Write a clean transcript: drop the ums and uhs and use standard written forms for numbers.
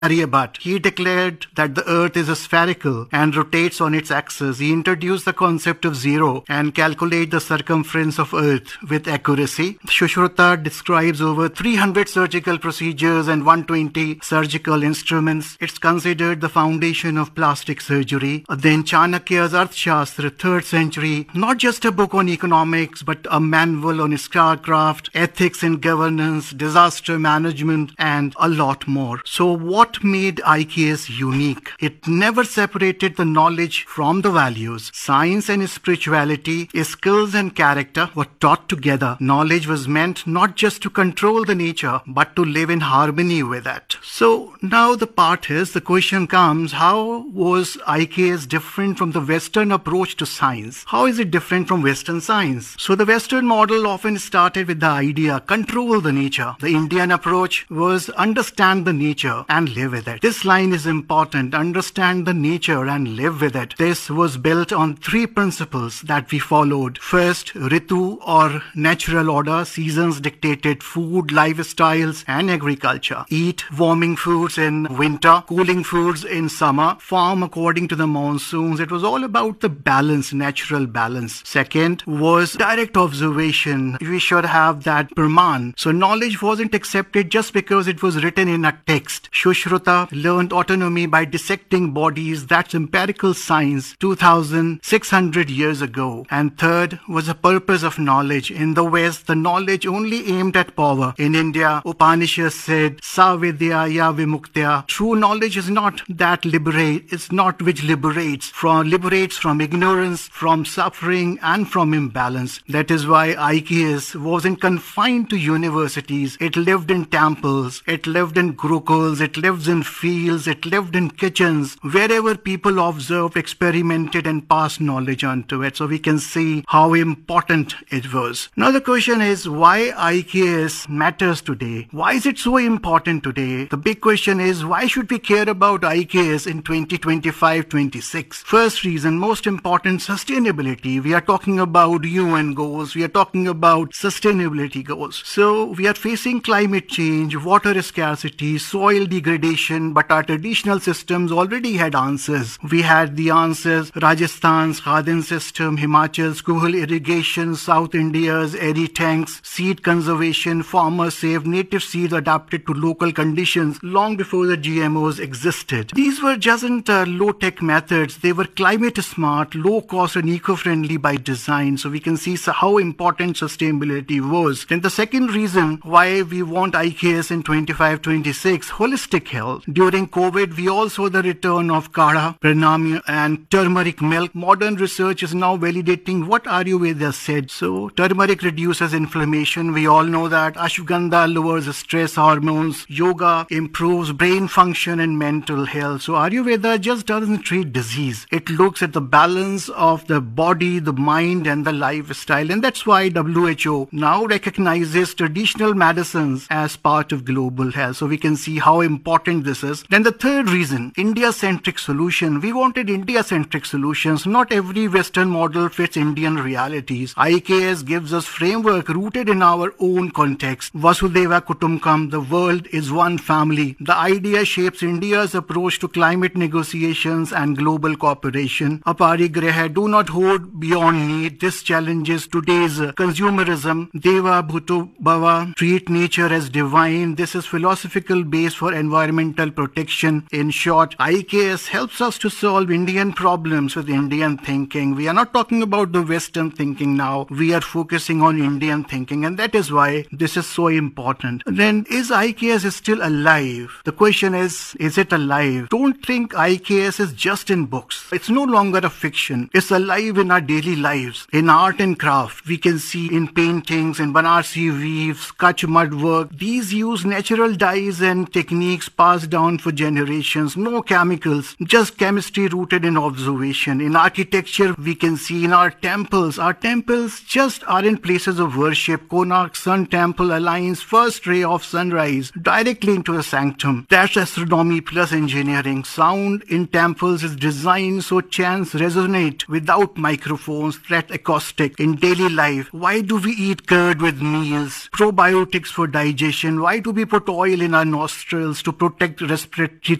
Aryabhat. He declared that the earth is spherical and rotates on its axis. He introduced the concept of zero and calculate the circumference of earth with accuracy. Sushruta describes over 300 surgical procedures and 120 surgical instruments. It's considered the foundation of plastic surgery. Then Chanakya's Arthashastra, 3rd century, not just a book on economics, but a manual on statecraft, ethics and governance, disaster management, and a lot more. So what made IKS unique? It never separated the knowledge from the values. Science and spirituality, skills and character were taught together. Knowledge was meant not just to control the nature, but to live in harmony with it. So now the question comes, how was IKS different from the Western approach to science? How is it different from Western science? So the Western model often started with the idea, control the nature. The Indian approach was understand the nature and live with it. This line is important. Understand the nature and live with it. This was built on 3 principles that we followed. First, Ritu or natural order. Seasons dictated food, lifestyles, and agriculture. Eat warming foods in winter, cooling foods in summer. Farm according to the monsoons. It was all about the balance, natural balance. Second was direct observation. We should have that Praman. So knowledge wasn't accepted just because it was written in a text. Sushruta learned autonomy by dissecting bodies. That's empirical science 2600 years ago. And third was the purpose of knowledge. In the West, the knowledge only aimed at power. In India, Upanishads said, Sa vidya ya vimuktya. True knowledge is not that it's not which liberates from ignorance, from suffering, and from imbalance. That is why IKS wasn't confined to universities. It lived in temples, it lived in gurukuls, it lives in fields, it lived in kitchens, wherever people observed, experimented, and passed knowledge onto it. So we can see how important it was. Now the question is, why IKS matters today? Why is it so important today? The big question is, why should we care about IKS in 2025-26? First reason, most important, sustainability. We are talking about UN goals. We are talking about sustainability goals. So we are facing climate change, water scarcity, soil degradation, but our traditional systems already had answers. We had the answers, Rajasthan's Khadin system, Himachal's Kuhal irrigation, South India's airy tanks, seed conservation, farmers saved native seeds adapted to local conditions long before the GMOs existed. These were just low-tech methods. They were climate smart, low cost and eco-friendly by design. So we can see how important sustainability was. Then the second reason why we want IKS in 25-26, holistic health. During COVID, we all saw the return of Kadha, Pranam and turmeric milk. Modern research is now validating what Ayurveda said. So turmeric reduces inflammation. We all know that. Ashwagandha lowers stress hormones. Yoga improves brain function and mental health. So Ayurveda just doesn't treat disease. It looks at the balance of the body, the mind, and the lifestyle. And that's why WHO now recognizes traditional medicines as part of global health. So we can see how important this is. Then the third reason, India-centric solution. We wanted India-centric solutions. Not every Western model fits Indian realities. IKS gives us framework rooted in our own context. Vasudhaiva Kutumbakam, the world is one family. The idea shapes India's approach to climate negotiations and global cooperation. Aparigraha, do not hoard beyond need. This challenges today's consumerism. Deva Bhuto Bhava, treat nature as divine. This is philosophical base for environmental protection. In short, IKS helps us to solve Indian problems with Indian thinking. We are not talking about the Western thinking now. We are focusing on Indian thinking, and that is why this is so important. Then, is IKS still alive? The question is it alive? Don't think IKS is just in books. It's no longer a fiction. It's alive in our daily lives. In art and craft, we can see in paintings, in Banarsi weaves, Kutch mud work. These use natural dyes and techniques passed down for generations. No chemicals, just chemistry rooted in observation. In architecture, we can see in our temples just aren't places of worship. Konark Sun Temple aligns first ray of sunrise directly into a sanctum. That's astronomy plus engineering. Sound in temples is designed so chants resonate without microphones. That's acoustic. In daily life, why do we eat curd with meals? Probiotics for digestion. Why do we put oil in our nostrils? To protect protect respiratory